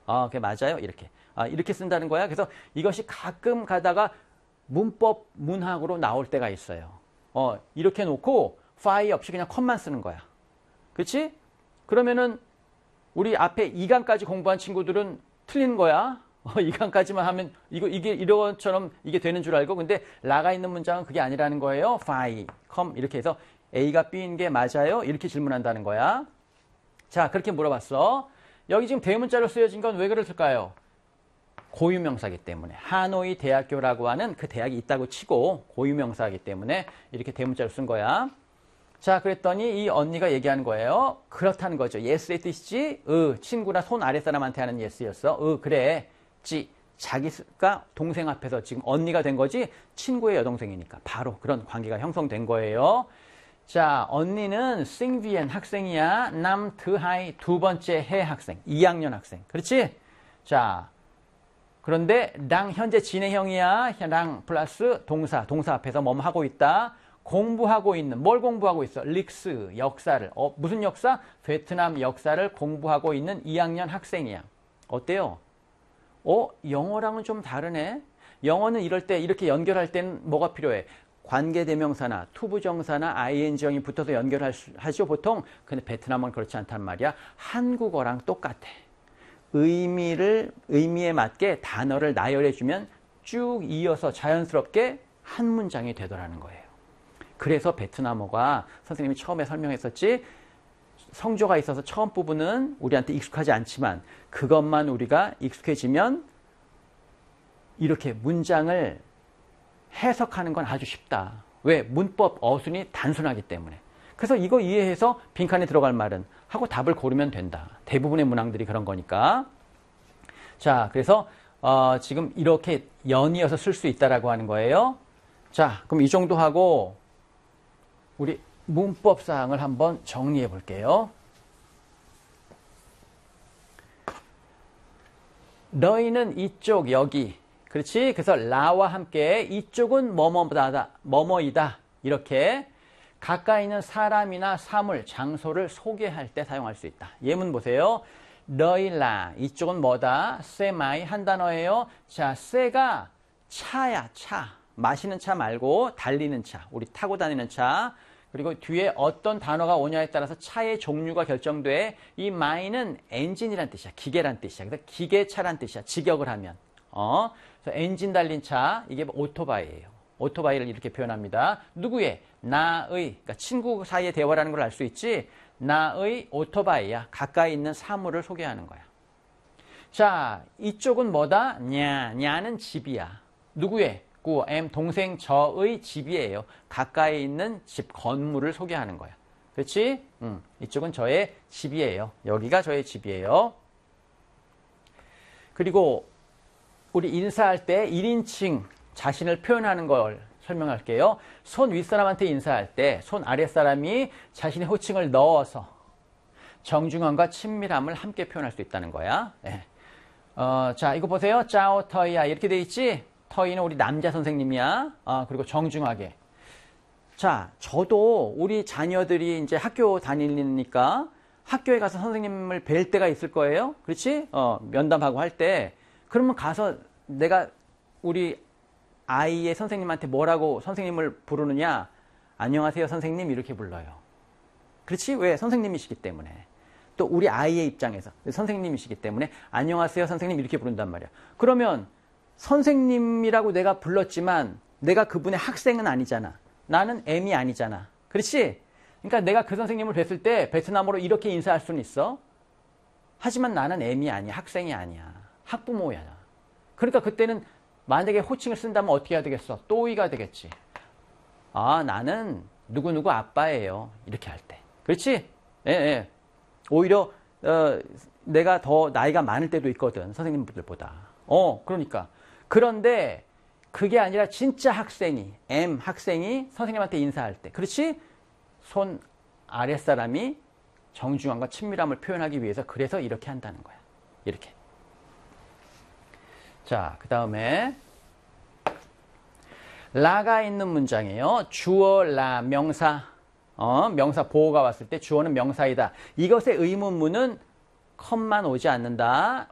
그게 맞아요. 이렇게. 이렇게 쓴다는 거야. 그래서 이것이 가끔 가다가 문법 문학으로 나올 때가 있어요. 이렇게 놓고 파이 없이 그냥 컷만 쓰는 거야. 그렇지? 그러면은 우리 앞에 2강까지 공부한 친구들은 틀린 거야. 2강까지만 하면 이게 이런처럼 이게 되는 줄 알고, 근데 라가 있는 문장은 그게 아니라는 거예요. 파이, 컴 이렇게 해서 A가 B인 게 맞아요? 이렇게 질문한다는 거야. 자, 그렇게 물어봤어. 여기 지금 대문자로 쓰여진 건 왜 그랬을까요? 고유명사이기 때문에. 하노이 대학교라고 하는 그 대학이 있다고 치고 고유명사이기 때문에 이렇게 대문자로 쓴 거야. 자, 그랬더니 이 언니가 얘기하는 거예요. 그렇다는 거죠. yes의 뜻이지. 친구나 손 아랫사람한테 하는 yes였어. 그래. 자기가 동생 앞에서 지금 언니가 된 거지. 친구의 여동생이니까 바로 그런 관계가 형성된 거예요. 자, 언니는 싱비엔 학생이야. 남 드하이 두 번째 해 학생. 2학년 학생. 그렇지? 자, 그런데 랑 현재 진행형이야. 랑 플러스 동사 앞에서 뭐 하고 있다. 공부하고 있는, 뭘 공부하고 있어? 릭스, 역사를. 무슨 역사? 베트남 역사를 공부하고 있는 2학년 학생이야. 어때요? 영어랑은 좀 다르네. 영어는 이럴 때 이렇게 연결할 때는 뭐가 필요해? 관계대명사나 투부정사나 ing형이 붙어서 연결하죠 보통. 근데 베트남은 그렇지 않단 말이야. 한국어랑 똑같아. 의미에 맞게 단어를 나열해주면 쭉 이어서 자연스럽게 한 문장이 되더라는 거예요. 그래서 베트남어가 선생님이 처음에 설명했었지, 성조가 있어서 처음 부분은 우리한테 익숙하지 않지만 그것만 우리가 익숙해지면 이렇게 문장을 해석하는 건 아주 쉽다. 왜? 문법 어순이 단순하기 때문에. 그래서 이거 이해해서 빈칸에 들어갈 말은 하고 답을 고르면 된다. 대부분의 문항들이 그런 거니까. 자, 그래서 지금 이렇게 연이어서 쓸 수 있다라고 하는 거예요. 자, 그럼 이 정도 하고 우리 문법 사항을 한번 정리해 볼게요. 너희는 이쪽 여기. 그렇지? 그래서 라와 함께 이쪽은 뭐뭐이다. 이렇게 가까이 있는 사람이나 사물, 장소를 소개할 때 사용할 수 있다. 예문 보세요. 너희라. 이쪽은 뭐다? 세마이 한 단어예요. 자, 세가 차야, 차. 마시는 차 말고 달리는 차. 우리 타고 다니는 차. 그리고 뒤에 어떤 단어가 오냐에 따라서 차의 종류가 결정돼. 이 마이는 엔진이란 뜻이야. 기계란 뜻이야. 그래서 기계차란 뜻이야. 직역을 하면. 그래서 엔진 달린 차, 이게 오토바이예요. 오토바이를 이렇게 표현합니다. 누구의? 나의. 그러니까 친구 사이의 대화라는 걸 알 수 있지. 나의 오토바이야. 가까이 있는 사물을 소개하는 거야. 자, 이쪽은 뭐다? 냐는 집이야. 누구의? 동생 저의 집이에요. 가까이 있는 집, 건물을 소개하는 거야. 그렇지? 이쪽은 저의 집이에요. 여기가 저의 집이에요. 그리고 우리 인사할 때 1인칭 자신을 표현하는 걸 설명할게요. 손 윗사람한테 인사할 때 손 아랫사람이 자신의 호칭을 넣어서 정중함과 친밀함을 함께 표현할 수 있다는 거야. 네. 자, 이거 보세요. 짜오 터이야. 이렇게 돼 있지? 터이는 우리 남자 선생님이야. 그리고 정중하게. 자, 저도 우리 자녀들이 이제 학교 다니니까 학교에 가서 선생님을 뵐 때가 있을 거예요. 그렇지? 면담하고 할 때. 그러면 가서 내가 우리 아이의 선생님한테 뭐라고 선생님을 부르느냐? 안녕하세요, 선생님. 이렇게 불러요. 그렇지? 왜? 선생님이시기 때문에. 또 우리 아이의 입장에서 선생님이시기 때문에 안녕하세요, 선생님. 이렇게 부른단 말이야. 그러면 선생님이라고 내가 불렀지만 내가 그분의 학생은 아니잖아. 나는 M이 아니잖아. 그렇지? 그러니까 내가 그 선생님을 뵀을 때 베트남어로 이렇게 인사할 수는 있어. 하지만 나는 M이 아니야. 학생이 아니야. 학부모야. 그러니까 그때는 만약에 호칭을 쓴다면 어떻게 해야 되겠어? 또이가 되겠지. 나는 누구누구 아빠예요. 이렇게 할 때. 그렇지? 예. 오히려 내가 더 나이가 많을 때도 있거든. 선생님들보다. 그러니까. 그런데 그게 아니라 진짜 학생이, M 학생이 선생님한테 인사할 때. 그렇지? 손 아랫사람이 정중함과 친밀함을 표현하기 위해서 그래서 이렇게 한다는 거야. 이렇게. 자, 그 다음에 라가 있는 문장이에요. 주어, 라, 명사. 명사 보호가 왔을 때 주어는 명사이다. 이것의 의문문은 컴만 오지 않는다.